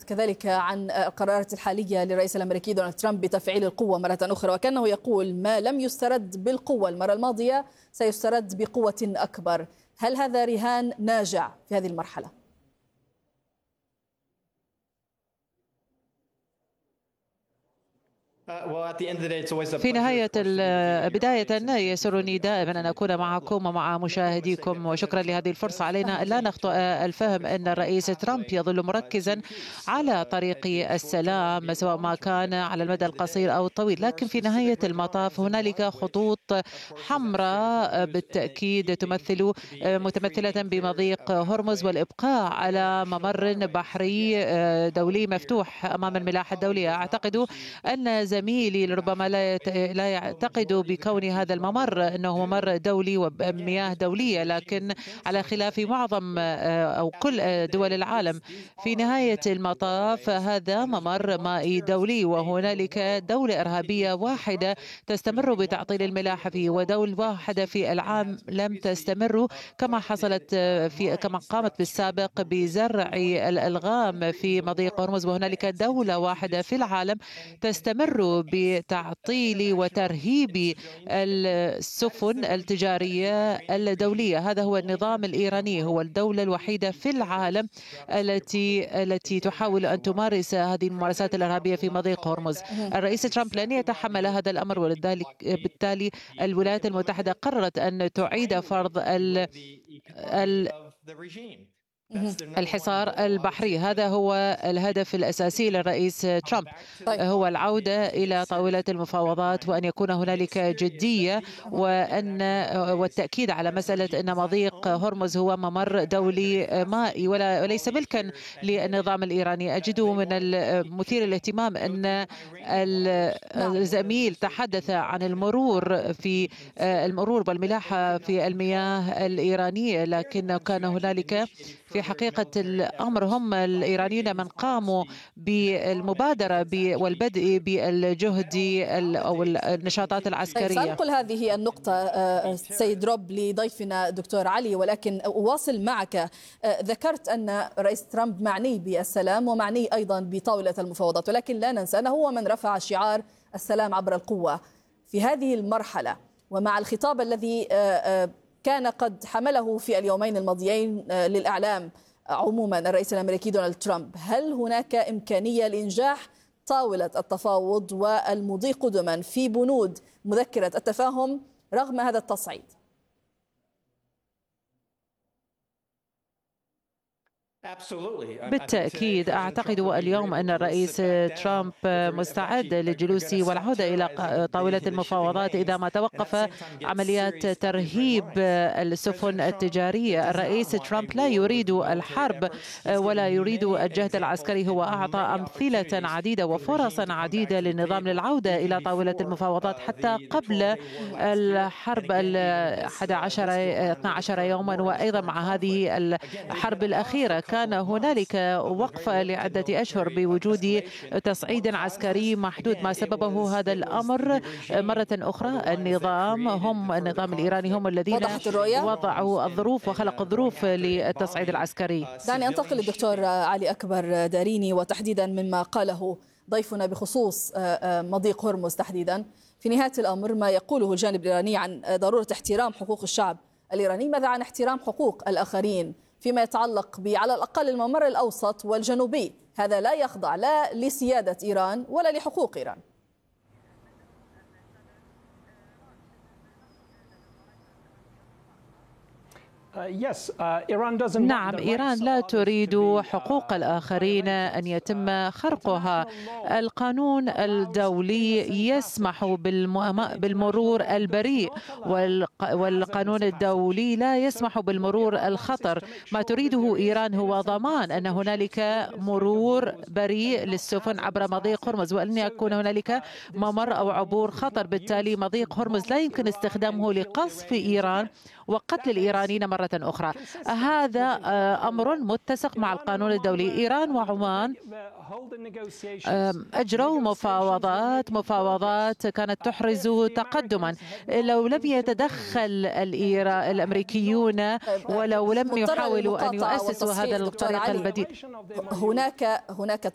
كذلك عن القرارات الحالية للرئيس الأمريكي دونالد ترامب بتفعيل القوة مرة أخرى، وكأنه يقول ما لم يسترد بالقوة المرة الماضية سيسترد بقوة أكبر. هل هذا رهان ناجع في هذه المرحلة؟ في نهاية بداية يسرني دائما أن أكون معكم ومع مشاهديكم، وشكرا لهذه الفرصة. علينا أن لا نخطئ الفهم أن الرئيس ترامب يظل مركزا على طريق السلام سواء ما كان على المدى القصير أو الطويل، لكن في نهاية المطاف هنالك خطوط حمراء بالتأكيد متمثلة بمضيق هرمز والإبقاء على ممر بحري دولي مفتوح أمام الملاحة الدولية. أعتقد أن زميلي ربما لا يعتقد بكون هذا الممر أنه ممر دولي ومياه دولية، لكن على خلاف معظم أو كل دول العالم في نهاية المطاف هذا ممر مائي دولي، وهنالك دولة إرهابية واحدة تستمر بتعطيل الملاحة فيه، ودولة واحدة في العام لم تستمر كما قامت بالسابق بزرع الألغام في مضيق هرمز، وهنالك دولة واحدة في العالم تستمر بتعطيل وترهيب السفن التجارية الدولية. هذا هو النظام الإيراني، هو الدولة الوحيدة في العالم التي تحاول أن تمارس هذه الممارسات الإرهابية في مضيق هرمز. الرئيس ترامب لن يتحمل هذا الأمر، وبالتالي الولايات المتحدة قررت أن تعيد فرض الحصار البحري. هذا هو الهدف الأساسي للرئيس ترامب، هو العودة إلى طاولة المفاوضات وأن يكون هنالك جدية والتأكيد على مسألة أن مضيق هرمز هو ممر دولي مائي وليس ملكا للنظام الإيراني. أجد من المثير الاهتمام أن الزميل تحدث عن المرور والملاحة في المياه الإيرانية، لكن كان هنالك في حقيقة الأمر هم الإيرانيين من قاموا بالمبادرة والبدء بالجهد أو النشاطات العسكرية. سأنقل هذه النقطة سيد روب لضيفنا دكتور علي، ولكن أواصل معك. ذكرت أن رئيس ترامب معني بالسلام ومعني أيضا بطاولة المفاوضات، ولكن لا ننسى أنه هو من رفع شعار السلام عبر القوة. في هذه المرحلة ومع الخطاب الذي كان قد حمله في اليومين الماضيين للإعلام عموما الرئيس الأمريكي دونالد ترامب، هل هناك إمكانية لإنجاح طاولة التفاوض والمضي قدما في بنود مذكرة التفاهم رغم هذا التصعيد؟ بالتأكيد أعتقد اليوم أن الرئيس ترامب مستعد للجلوس والعودة إلى طاولة المفاوضات إذا ما توقف عمليات ترهيب السفن التجارية. الرئيس ترامب لا يريد الحرب ولا يريد الجهد العسكري، هو أعطى أمثلة عديدة وفرصا عديدة للنظام للعودة إلى طاولة المفاوضات حتى قبل الحرب 12 يوما، وأيضا مع هذه الحرب الأخيرة كان هنالك وقفة لعدة أشهر بوجود تصعيد عسكري محدود. ما سببه هذا الأمر مرة أخرى النظام الإيراني هم الذين وضعوا الظروف وخلقوا الظروف للتصعيد العسكري. دعني أنتقل للدكتور علي أكبر داريني، وتحديدا مما قاله ضيفنا بخصوص مضيق هرمز تحديدا. في نهاية الأمر ما يقوله الجانب الإيراني عن ضرورة احترام حقوق الشعب الإيراني، ماذا عن احترام حقوق الآخرين فيما يتعلق على الأقل الممر الأوسط والجنوبي؟ هذا لا يخضع لا لسيادة إيران ولا لحقوق إيران. نعم، إيران لا تريد حقوق الآخرين أن يتم خرقها. القانون الدولي يسمح بالمرور البريء، والقانون الدولي لا يسمح بالمرور الخطر. ما تريده إيران هو ضمان أن هنالك مرور بريء للسفن عبر مضيق هرمز، وأن يكون هنالك ممر أو عبور خطر. بالتالي مضيق هرمز لا يمكن استخدامه لقصف إيران وقتل الإيرانيين مرة أخرى. هذا أمر متسق مع القانون الدولي. إيران وعمان أجروا مفاوضات كانت تحرز تقدما. لو لم يتدخل الأمريكيون ولو لم يحاولوا أن يؤسسوا هذا الطريق البديل. هناك